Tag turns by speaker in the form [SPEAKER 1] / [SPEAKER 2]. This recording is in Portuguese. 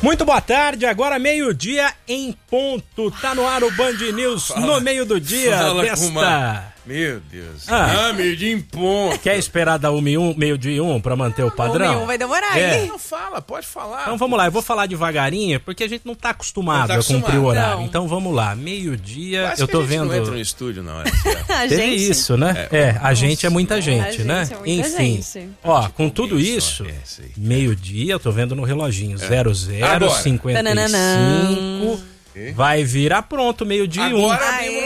[SPEAKER 1] Muito boa tarde, agora meio-dia em ponto. Tá no ar o Band News no meio do dia desta...
[SPEAKER 2] Meu Deus.
[SPEAKER 1] Meio-dia em ponto. Quer esperar dar meio-dia e um pra manter o padrão?
[SPEAKER 3] 1 vai demorar, hein?
[SPEAKER 2] Não fala, pode falar.
[SPEAKER 1] Então vamos lá, eu vou falar devagarinho, porque a gente não tá acostumado a cumprir o horário. Não. Então vamos lá, meio-dia,
[SPEAKER 2] quase
[SPEAKER 1] eu tô
[SPEAKER 2] que a gente
[SPEAKER 1] vendo...
[SPEAKER 2] não entra no estúdio na hora.
[SPEAKER 1] Teve isso, né? A gente é muita gente, né?
[SPEAKER 3] É muita
[SPEAKER 1] Enfim,
[SPEAKER 3] gente.
[SPEAKER 1] ó, com tudo isso, meio-dia, eu tô vendo no reloginho, 00:55, vai virar pronto, meio-dia e 1.
[SPEAKER 2] Agora mesmo